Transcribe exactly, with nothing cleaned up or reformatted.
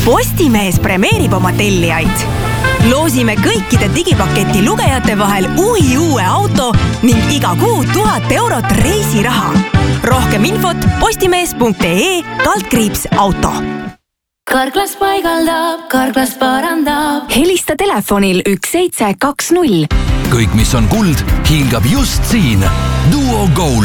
Postimees premeerib oma tellijaid. Loosime kõikide digipaketi lugejate vahel uhi uue auto ning iga kuu tuhat eurot reisiraha. Rohkem infot postimees.ee kaldkriips auto. Karklas paigaldab, Karklas parandab. Helista telefonil üks seitse kaks null. Kõik, mis on kuld, hiilgab just siin. Duo Gold.